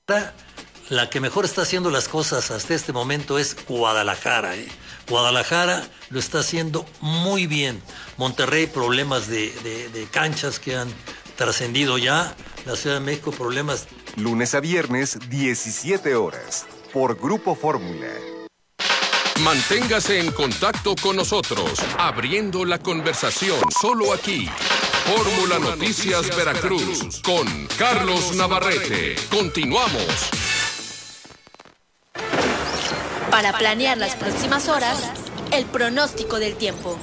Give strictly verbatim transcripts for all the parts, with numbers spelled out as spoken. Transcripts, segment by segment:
La que mejor está haciendo las cosas hasta este momento es Guadalajara. ¿eh? Guadalajara lo está haciendo muy bien. Monterrey, problemas de, de, de canchas que han trascendido ya. La Ciudad de México, problemas. Lunes a viernes, diecisiete horas, por Grupo Fórmula. Manténgase en contacto con nosotros, abriendo la conversación, solo aquí. Fórmula Noticias Veracruz, con Carlos Navarrete. Continuamos. Para planear las próximas horas, el pronóstico del tiempo.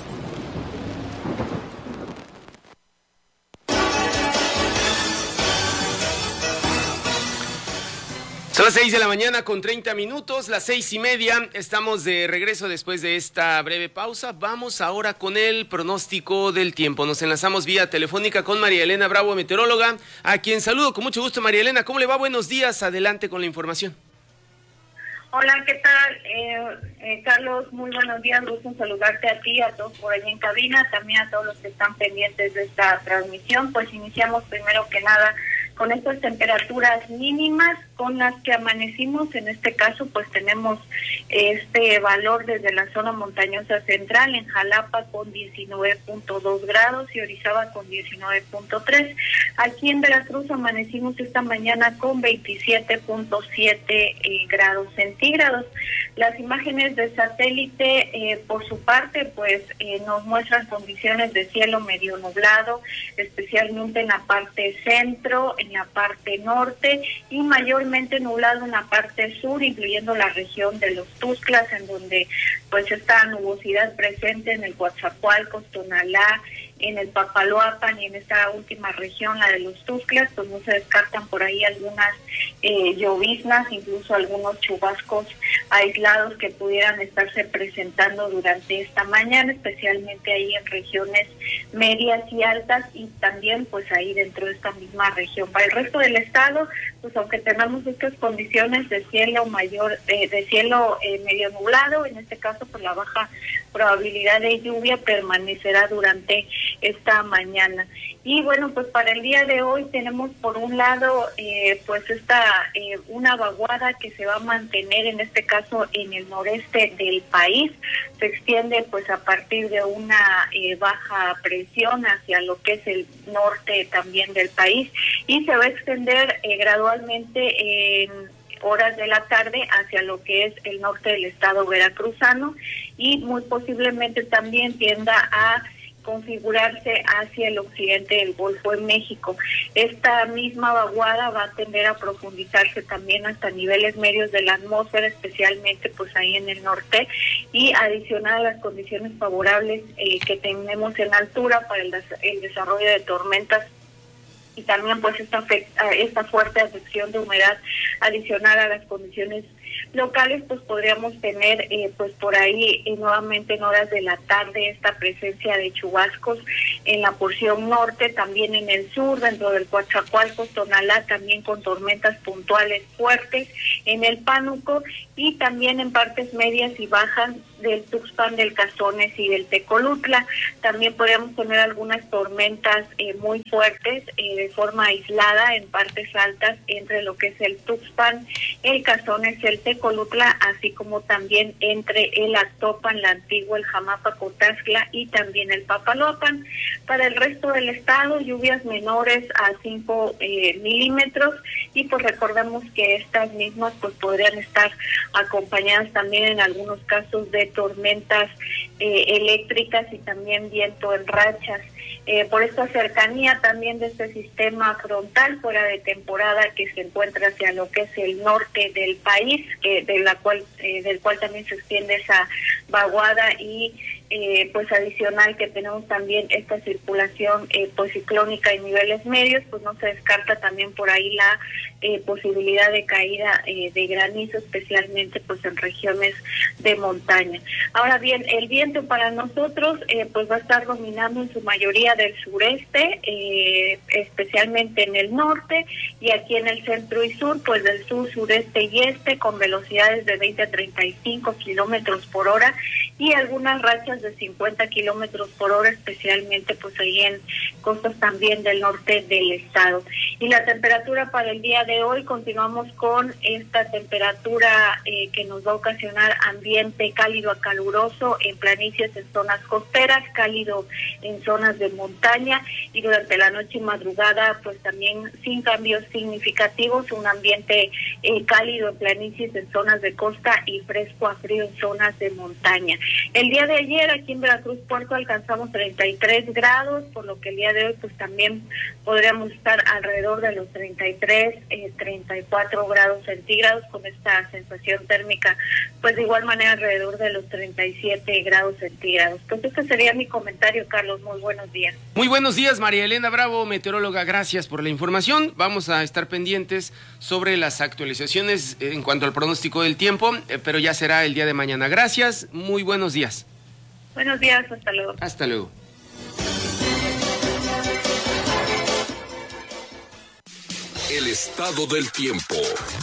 Son las seis de la mañana con treinta minutos, las seis y media. Estamos de regreso después de esta breve pausa. Vamos ahora con el pronóstico del tiempo. Nos enlazamos vía telefónica con María Elena Bravo, meteoróloga, a quien saludo con mucho gusto. María Elena, ¿cómo le va? Buenos días, adelante con la información. Hola, ¿qué tal? Eh, eh, Carlos, muy buenos días, gusto en saludarte a ti, a todos por allá en cabina, también a todos los que están pendientes de esta transmisión. Pues iniciamos primero que nada con estas temperaturas mínimas con las que amanecimos. En este caso pues tenemos este valor desde la zona montañosa central, en Jalapa con diecinueve punto dos grados y Orizaba con diecinueve punto tres. Aquí en Veracruz amanecimos esta mañana con veintisiete punto siete eh, grados centígrados. Las imágenes de satélite, eh, por su parte, pues eh, nos muestran condiciones de cielo medio nublado, especialmente en la parte centro, en la parte norte y mayormente nublado en la parte sur, incluyendo la región de los Tuxtlas, en donde pues esta nubosidad presente en el Coatzacoalcos, Tonalá, en el Papaloapan y en esta última región, la de los Tuxtlas, pues no se descartan por ahí algunas eh, lloviznas, incluso algunos chubascos aislados que pudieran estarse presentando durante esta mañana, especialmente ahí en regiones medias y altas y también pues ahí dentro de esta misma región. Para el resto del estado, pues aunque tenemos estas condiciones de cielo mayor, eh, de cielo eh, medio nublado, en este caso pues la baja probabilidad de lluvia permanecerá durante esta mañana. Y bueno, pues para el día de hoy tenemos por un lado eh, pues esta eh, una vaguada que se va a mantener en este caso en el noreste del país, se extiende pues a partir de una eh, baja presión hacia lo que es el norte también del país y se va a extender eh, gradualmente en horas de la tarde hacia lo que es el norte del estado veracruzano y muy posiblemente también tienda a configurarse hacia el occidente del Golfo de México. Esta misma vaguada va a tender a profundizarse también hasta niveles medios de la atmósfera, especialmente pues ahí en el norte, y adicional a las condiciones favorables eh, que tenemos en altura para el, des el desarrollo de tormentas y también pues esta, esta fuerte afección de humedad adicional a las condiciones locales, pues podríamos tener eh, pues por ahí eh, nuevamente en horas de la tarde esta presencia de chubascos en la porción norte, también en el sur, dentro del Coatzacoalcos, Tonalá, también con tormentas puntuales fuertes en el Pánuco y también en partes medias y bajas del Tuxpan, del Cazones y del Tecolutla. También podríamos tener algunas tormentas eh, muy fuertes eh, de forma aislada en partes altas entre lo que es el Tuxpan, el Cazones, el Tecolutla, así como también entre el Actopan, la Antigua, el Jamapa, Cotazla y también el Papaloapan. Para el resto del estado, lluvias menores a cinco eh, milímetros y pues recordemos que estas mismas pues podrían estar acompañadas también en algunos casos de tormentas eh, eléctricas y también viento en rachas. Eh, por esta cercanía también de este sistema frontal fuera de temporada que se encuentra hacia lo que es el norte del país, que de la cual eh, del cual también se extiende esa vaguada y eh, pues adicional que tenemos también esta circulación eh, pues ciclónica en niveles medios, pues no se descarta también por ahí la eh, posibilidad de caída eh, de granizo, especialmente pues en regiones de montaña. Ahora bien, el viento para nosotros eh, pues va a estar dominando en su mayoría del sureste, eh, especialmente en el norte y aquí en el centro y sur, pues del sur, sureste y este con velocidades de veinte a treinta y cinco kilómetros por hora y algunas rachas rachas de cincuenta kilómetros por hora, especialmente pues ahí en costas también del norte del estado. Y la temperatura para el día de hoy, continuamos con esta temperatura eh, que nos va a ocasionar ambiente cálido a caluroso en planicies, en zonas costeras, cálido en zonas de montaña, y durante la noche y madrugada pues también sin cambios significativos, un ambiente eh, cálido en planicies, en zonas de costa, y fresco a frío en zonas de montaña. El día de ayer aquí en Veracruz Puerto alcanzamos treinta y tres grados, por lo que el día de hoy pues también podríamos estar alrededor de los treinta y tres, eh, treinta y cuatro grados centígrados, con esta sensación térmica pues de igual manera alrededor de los treinta y siete grados centígrados. Pues este sería mi comentario, Carlos. Muy buenos días. Muy buenos días, María Elena Bravo, meteoróloga. Gracias por la información. Vamos a estar pendientes sobre las actualizaciones en cuanto al pronóstico del tiempo, eh, pero ya será el día de mañana. Gracias, muy buenos días. Buenos días, hasta luego. Hasta luego. El estado del tiempo.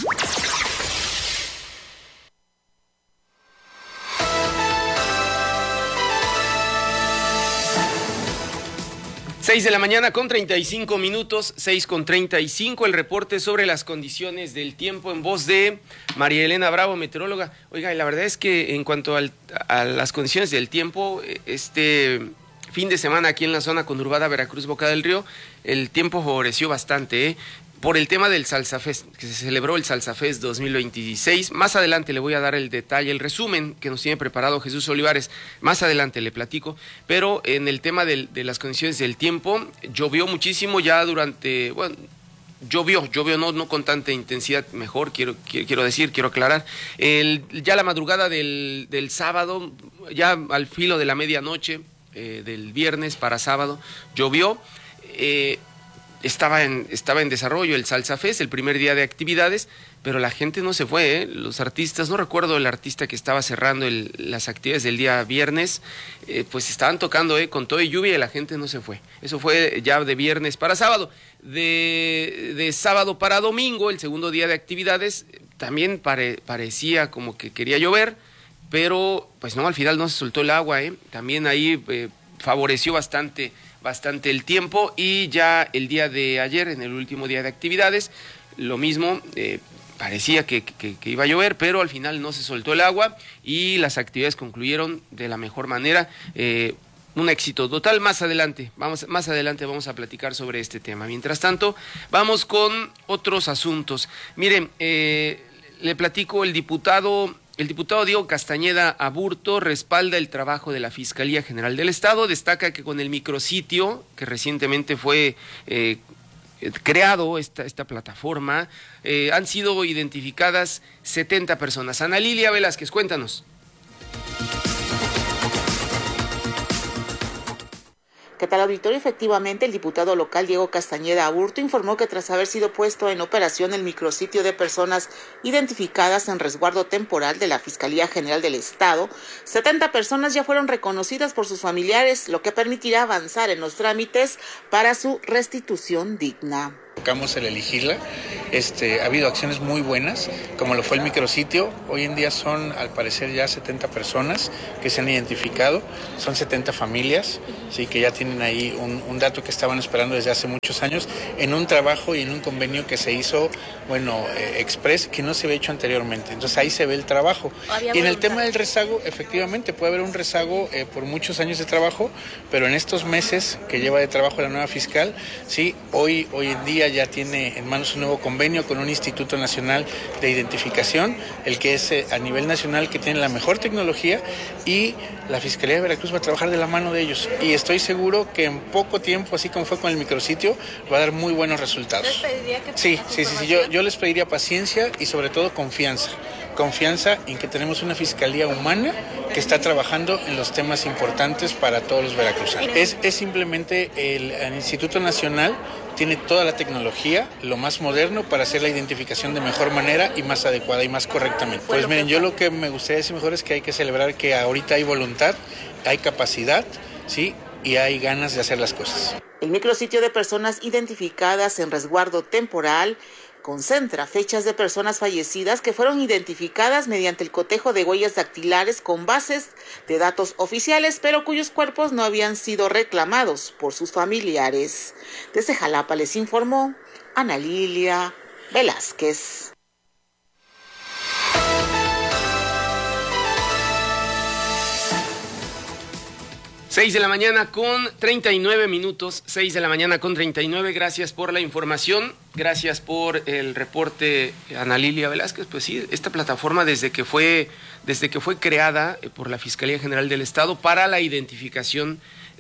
seis de la mañana con treinta y cinco minutos, seis con treinta y cinco, el reporte sobre las condiciones del tiempo en voz de María Elena Bravo, meteoróloga. Oiga, y la verdad es que en cuanto al, a las condiciones del tiempo, este fin de semana aquí en la zona conurbada Veracruz Boca del Río, el tiempo favoreció bastante, ¿eh? Por el tema del Salsa Fest, que se celebró el Salsa Fest dos mil veintiséis. Más adelante le voy a dar el detalle, el resumen que nos tiene preparado Jesús Olivares. Más adelante le platico, pero en el tema del, de las condiciones del tiempo, llovió muchísimo ya durante, bueno, llovió, llovió no, no con tanta intensidad, mejor, quiero, quiero, quiero decir, quiero aclarar. El, ya la madrugada del, del sábado, ya al filo de la medianoche, eh, del viernes para sábado, llovió. Eh, Estaba en, estaba en desarrollo el Salsa Fest, el primer día de actividades, pero la gente no se fue, ¿eh? Los artistas, no recuerdo el artista que estaba cerrando el, las actividades del día viernes, eh, pues estaban tocando eh, con todo y lluvia y la gente no se fue. Eso fue ya de viernes para sábado. De, de sábado para domingo, el segundo día de actividades, también pare, parecía como que quería llover, pero pues no, al final no se soltó el agua, ¿eh? También ahí eh, favoreció bastante bastante el tiempo, y ya el día de ayer, en el último día de actividades, lo mismo, eh, parecía que, que, que iba a llover, pero al final no se soltó el agua y las actividades concluyeron de la mejor manera. Eh, un éxito total. Más adelante, vamos, más adelante vamos a platicar sobre este tema. Mientras tanto, vamos con otros asuntos. Miren, eh, le platico, el diputado... El diputado Diego Castañeda Aburto respalda el trabajo de la Fiscalía General del Estado, destaca que con el micrositio que recientemente fue eh, creado, esta, esta plataforma, eh, han sido identificadas setenta personas. Ana Lilia Velázquez, cuéntanos. ¿Qué tal, auditorio? Efectivamente, el diputado local Diego Castañeda Aburto informó que tras haber sido puesto en operación el micrositio de personas identificadas en resguardo temporal de la Fiscalía General del Estado, setenta personas ya fueron reconocidas por sus familiares, lo que permitirá avanzar en los trámites para su restitución digna. Tocamos el elegirla, este, ha habido acciones muy buenas, como lo fue el micrositio. Hoy en día son, al parecer, ya setenta personas que se han identificado, son setenta familias, sí, que ya tienen ahí un, un dato que estaban esperando desde hace muchos años, en un trabajo y en un convenio que se hizo, bueno, eh, express, que no se había hecho anteriormente. Entonces ahí se ve el trabajo. Y en el tema del rezago, efectivamente, puede haber un rezago eh, por muchos años de trabajo, pero en estos meses que lleva de trabajo la nueva fiscal, sí, hoy, hoy en día ya tiene en manos un nuevo convenio con un Instituto Nacional de Identificación, el que es eh, a nivel nacional, que tiene la mejor tecnología, y la Fiscalía de Veracruz va a trabajar de la mano de ellos. Y estoy seguro que en poco tiempo, así como fue con el micrositio, va a dar muy buenos resultados. ¿Les pediría que sí, sí, sí, sí, yo, yo les pediría paciencia y sobre todo confianza. Confianza en que tenemos una fiscalía humana que está trabajando en los temas importantes para todos los veracruzanos. Es, es simplemente el, el Instituto Nacional tiene toda la tecnología, lo más moderno, para hacer la identificación de mejor manera y más adecuada y más correctamente. Pues miren, yo lo que me gustaría decir mejor es que hay que celebrar que ahorita hay voluntad, hay capacidad, ¿sí? Y hay ganas de hacer las cosas. El micrositio de personas identificadas en resguardo temporal concentra fechas de personas fallecidas que fueron identificadas mediante el cotejo de huellas dactilares con bases de datos oficiales, pero cuyos cuerpos no habían sido reclamados por sus familiares. Desde Jalapa les informó Ana Lilia Velázquez. seis de la mañana con treinta y nueve minutos, seis de la mañana con treinta y nueve, gracias por la información, gracias por el reporte, Ana Lilia Velázquez. Pues sí, esta plataforma desde que fue, desde que fue creada por la Fiscalía General del Estado para la identificación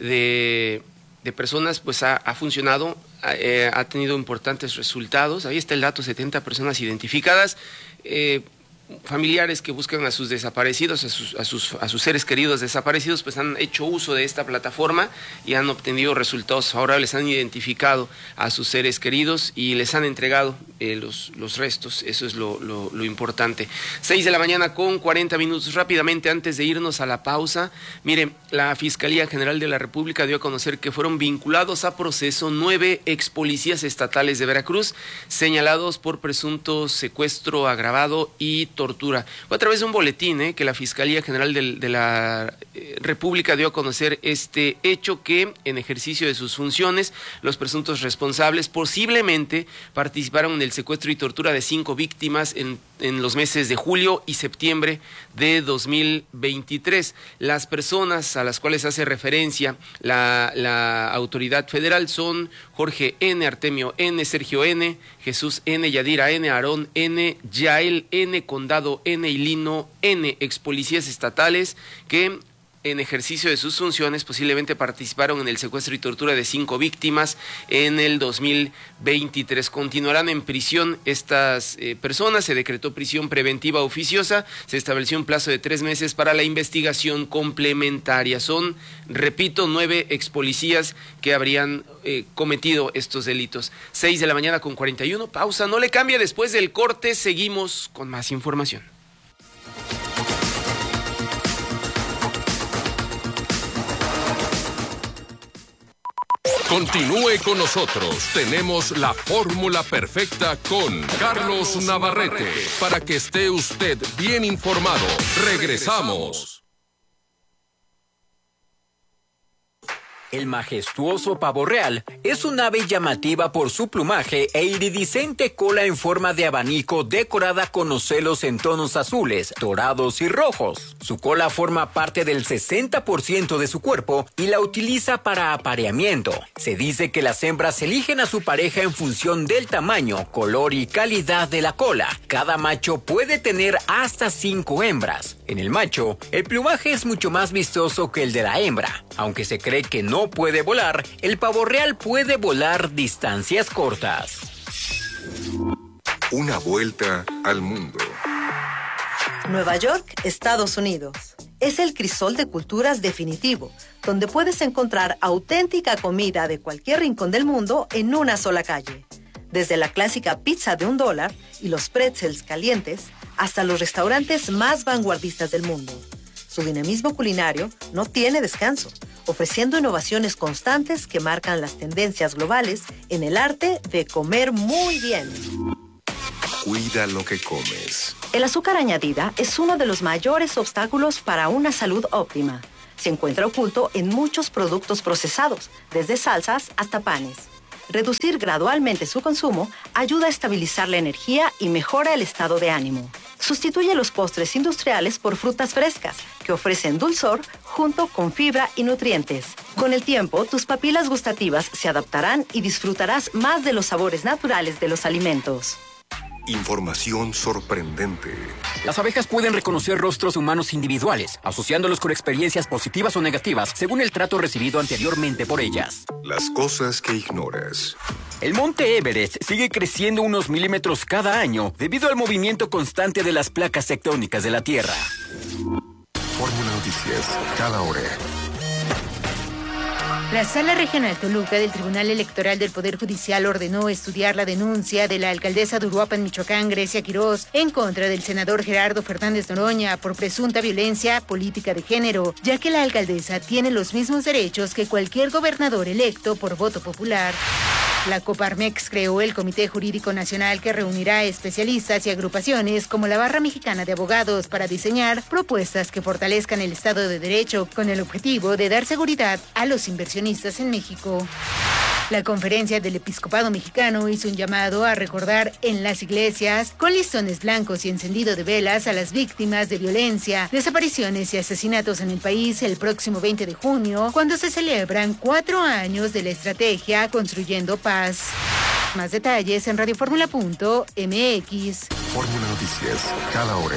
de, de personas, pues ha, ha funcionado, ha, eh, ha tenido importantes resultados. Ahí está el dato, setenta personas identificadas, eh, familiares que buscan a sus desaparecidos, a sus, a sus, a sus seres queridos desaparecidos, pues han hecho uso de esta plataforma y han obtenido resultados favorables, han identificado a sus seres queridos y les han entregado eh, los, los restos. Eso es lo, lo, lo importante. seis de la mañana con cuarenta minutos. Rápidamente, antes de irnos a la pausa, mire, la Fiscalía General de la República dio a conocer que fueron vinculados a proceso nueve ex policías estatales de Veracruz, señalados por presunto secuestro agravado y tortura. Fue a través de un boletín eh, que la Fiscalía General de, de la eh, República dio a conocer este hecho, que en ejercicio de sus funciones los presuntos responsables posiblemente participaron en el secuestro y tortura de cinco víctimas en, en los meses de julio y septiembre de dos mil veintitrés. Las personas a las cuales hace referencia la, la autoridad federal son Jorge N., Artemio N., Sergio N., Jesús N., Yadira N., Aarón N., Yael N., Condado N. y Lino N., ex policías estatales que en ejercicio de sus funciones posiblemente participaron en el secuestro y tortura de cinco víctimas en el dos mil veintitrés. Continuarán en prisión estas eh, personas. Se decretó prisión preventiva oficiosa. Se estableció un plazo de tres meses para la investigación complementaria. Son, repito, nueve ex policías que habrían eh, cometido estos delitos. seis de la mañana con cuarenta y uno. Pausa, no le cambie. Después del corte seguimos con más información. Continúe con nosotros. Tenemos la fórmula perfecta con Carlos Navarrete para que esté usted bien informado. Regresamos. El majestuoso pavo real es un ave llamativa por su plumaje e iridiscente cola en forma de abanico decorada con ocelos en tonos azules, dorados y rojos. Su cola forma parte del sesenta por ciento de su cuerpo y la utiliza para apareamiento. Se dice que las hembras eligen a su pareja en función del tamaño, color y calidad de la cola. Cada macho puede tener hasta cinco hembras. En el macho, el plumaje es mucho más vistoso que el de la hembra. Aunque se cree que no puede volar, el pavo real puede volar distancias cortas. Una vuelta al mundo. Nueva York, Estados Unidos. Es el crisol de culturas definitivo, donde puedes encontrar auténtica comida de cualquier rincón del mundo en una sola calle. Desde la clásica pizza de un dólar y los pretzels calientes, hasta los restaurantes más vanguardistas del mundo. Su dinamismo culinario no tiene descanso, ofreciendo innovaciones constantes que marcan las tendencias globales en el arte de comer muy bien. Cuida lo que comes. El azúcar añadida es uno de los mayores obstáculos para una salud óptima. Se encuentra oculto en muchos productos procesados, desde salsas hasta panes. Reducir gradualmente su consumo ayuda a estabilizar la energía y mejora el estado de ánimo. Sustituye los postres industriales por frutas frescas, que ofrecen dulzor junto con fibra y nutrientes. Con el tiempo, tus papilas gustativas se adaptarán y disfrutarás más de los sabores naturales de los alimentos. Información sorprendente. Las abejas pueden reconocer rostros humanos individuales, asociándolos con experiencias positivas o negativas según el trato recibido anteriormente por ellas. Las cosas que ignoras. El monte Everest sigue creciendo unos milímetros cada año debido al movimiento constante de las placas tectónicas de la Tierra. Fórmula Noticias, cada hora. La Sala Regional Toluca del Tribunal Electoral del Poder Judicial ordenó estudiar la denuncia de la alcaldesa de Uruapan, Michoacán, Grecia Quirós, en contra del senador Gerardo Fernández Noroña por presunta violencia política de género, ya que la alcaldesa tiene los mismos derechos que cualquier gobernador electo por voto popular. La Coparmex creó el Comité Jurídico Nacional que reunirá a especialistas y agrupaciones como la Barra Mexicana de Abogados para diseñar propuestas que fortalezcan el Estado de Derecho con el objetivo de dar seguridad a los inversionistas en México. La Conferencia del Episcopado Mexicano hizo un llamado a recordar en las iglesias, con listones blancos y encendido de velas, a las víctimas de violencia, desapariciones y asesinatos en el país el próximo veinte de junio, cuando se celebran cuatro años de la estrategia Construyendo Paz. Más detalles en radioformula punto m x. Fórmula Noticias, cada hora.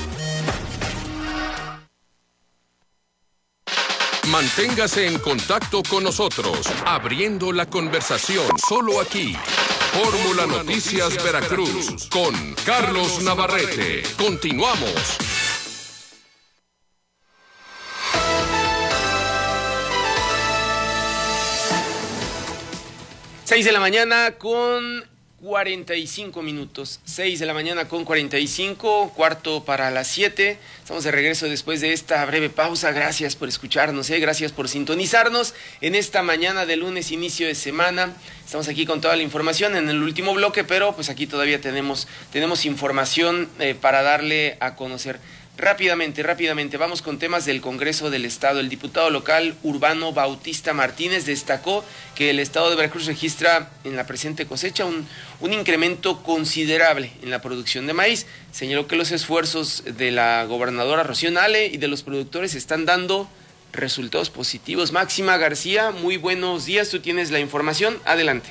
Manténgase en contacto con nosotros, abriendo la conversación solo aquí. Fórmula Noticias Veracruz con Carlos Navarrete. Continuamos. Seis de la mañana con cuarenta y cinco minutos. Seis de la mañana con cuarenta y cinco, cuarto para las siete. Estamos de regreso después de esta breve pausa. Gracias por escucharnos, ¿eh? Gracias por sintonizarnos en esta mañana de lunes, inicio de semana. Estamos aquí con toda la información en el último bloque, pero pues aquí todavía tenemos, tenemos información eh, para darle a conocer. Rápidamente, rápidamente, vamos con temas del Congreso del Estado. El diputado local Urbano Bautista Martínez destacó que el Estado de Veracruz registra en la presente cosecha un, un incremento considerable en la producción de maíz. Señaló que los esfuerzos de la gobernadora Rocío Nale y de los productores están dando resultados positivos. Máxima García, muy buenos días, tú tienes la información, adelante.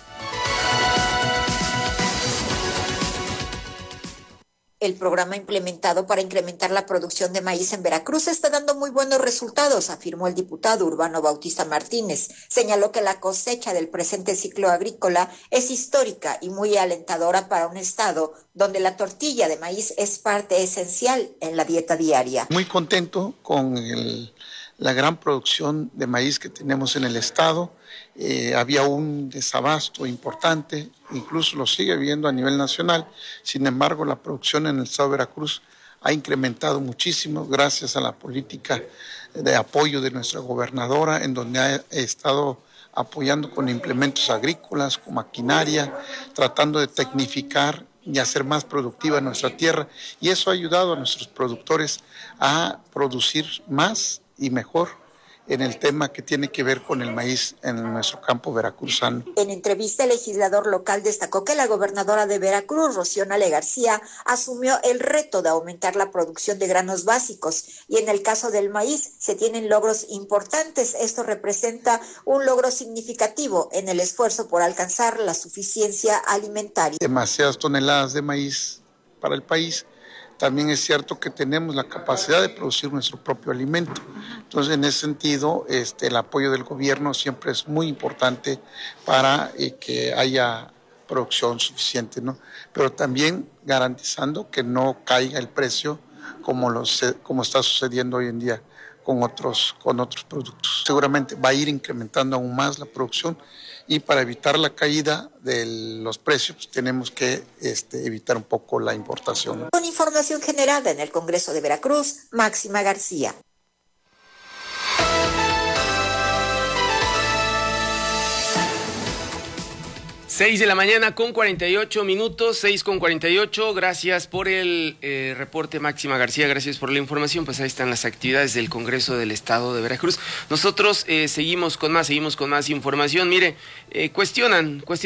El programa implementado para incrementar la producción de maíz en Veracruz está dando muy buenos resultados, afirmó el diputado Urbano Bautista Martínez. Señaló que la cosecha del presente ciclo agrícola es histórica y muy alentadora para un estado donde la tortilla de maíz es parte esencial en la dieta diaria. Muy contento con el, la gran producción de maíz que tenemos en el estado. Eh, había un desabasto importante, incluso lo sigue habiendo a nivel nacional. Sin embargo, la producción en el estado de Veracruz ha incrementado muchísimo gracias a la política de apoyo de nuestra gobernadora, en donde ha estado apoyando con implementos agrícolas, con maquinaria, tratando de tecnificar y hacer más productiva nuestra tierra. Y eso ha ayudado a nuestros productores a producir más y mejor en el tema que tiene que ver con el maíz en nuestro campo veracruzano. En entrevista, el legislador local destacó que la gobernadora de Veracruz, Rocío Nale García, asumió el reto de aumentar la producción de granos básicos y en el caso del maíz se tienen logros importantes. Esto representa un logro significativo en el esfuerzo por alcanzar la suficiencia alimentaria. Demasiadas toneladas de maíz para el país. También es cierto que tenemos la capacidad de producir nuestro propio alimento. Entonces, en ese sentido, este, el apoyo del gobierno siempre es muy importante para eh, que haya producción suficiente, ¿no? Pero también garantizando que no caiga el precio como, los, como está sucediendo hoy en día con otros, con otros productos. Seguramente va a ir incrementando aún más la producción. Y para evitar la caída de los precios, pues tenemos que este, evitar un poco la importación. Con información generada en el Congreso de Veracruz, Máxima García. Seis de la mañana con cuarenta y ocho minutos, seis con cuarenta y ocho. Gracias por el eh, reporte, Máxima García, gracias por la información. Pues ahí están las actividades del Congreso del Estado de Veracruz. Nosotros eh, seguimos con más, seguimos con más información. Mire, eh, cuestionan, cuestionan.